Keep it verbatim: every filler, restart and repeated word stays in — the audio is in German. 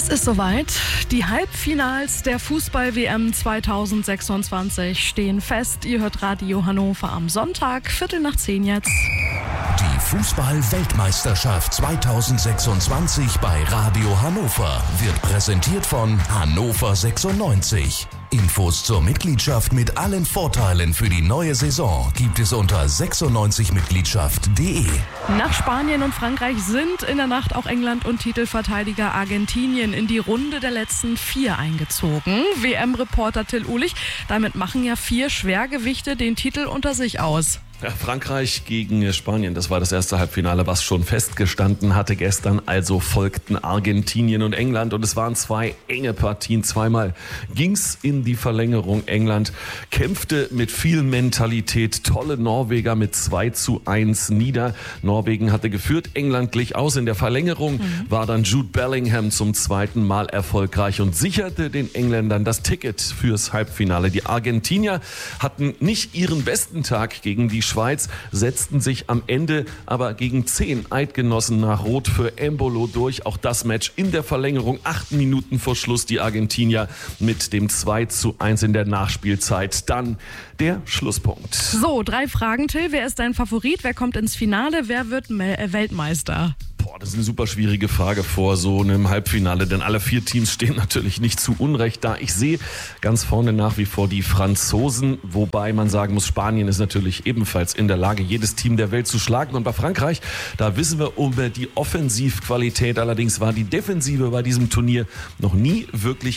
Es ist soweit. Die Halbfinals der Fußball-W M zweitausendsechsundzwanzig stehen fest. Ihr hört Radio Hannover am Sonntag, Viertel nach zehn jetzt. Die Fußball-Weltmeisterschaft zweitausendsechsundzwanzig bei Radio Hannover wird präsentiert von Hannover sechsundneunzig. Infos zur Mitgliedschaft mit allen Vorteilen für die neue Saison gibt es unter sechsundneunzig mitgliedschaft punkt de. Nach Spanien und Frankreich sind in der Nacht auch England und Titelverteidiger Argentinien in die Runde der letzten vier eingezogen. W M-Reporter Till Uhlich, damit machen ja vier Schwergewichte den Titel unter sich aus. Ja, Frankreich gegen Spanien, das war das erste Halbfinale, was schon festgestanden hatte gestern. Also folgten Argentinien und England und es waren zwei enge Partien. Zweimal ging's in die Verlängerung. England kämpfte mit viel Mentalität. Tolle Norweger mit zwei zu eins nieder. Norwegen hatte geführt, England glich aus. In der Verlängerung mhm. war dann Jude Bellingham zum zweiten Mal erfolgreich und sicherte den Engländern das Ticket fürs Halbfinale. Die Argentinier hatten nicht ihren besten Tag gegen die Schweiz, setzten sich am Ende aber gegen zehn Eidgenossen nach Rot für Embolo durch. Auch das Match in der Verlängerung, acht Minuten vor Schluss, die Argentinier mit dem zwei zu eins in der Nachspielzeit. Dann der Schlusspunkt. So, drei Fragen, Till. Wer ist dein Favorit? Wer kommt ins Finale? Wer wird Me- äh, Weltmeister? Boah, das ist eine super schwierige Frage vor so einem Halbfinale, denn alle vier Teams stehen natürlich nicht zu Unrecht da. Ich sehe ganz vorne nach wie vor die Franzosen, wobei man sagen muss, Spanien ist natürlich ebenfalls in der Lage, jedes Team der Welt zu schlagen. Und bei Frankreich, da wissen wir um die Offensivqualität. Allerdings war die Defensive bei diesem Turnier noch nie wirklich